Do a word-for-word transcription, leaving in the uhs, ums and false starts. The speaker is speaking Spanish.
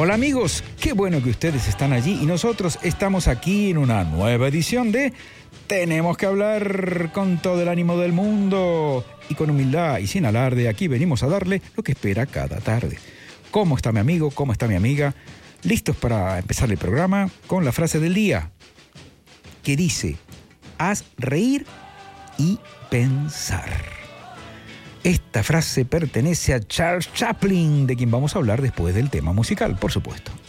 Hola amigos, qué bueno que ustedes están allí y nosotros estamos aquí en una nueva edición de Tenemos que hablar con todo el ánimo del mundo y con humildad y sin alarde. Aquí venimos a darle lo que espera cada tarde. ¿Cómo está mi amigo? ¿Cómo está mi amiga? Listos para empezar el programa con la frase del día que dice: haz reír y pensar. Esta frase pertenece a Charles Chaplin, de quien vamos a hablar después del tema musical, por supuesto.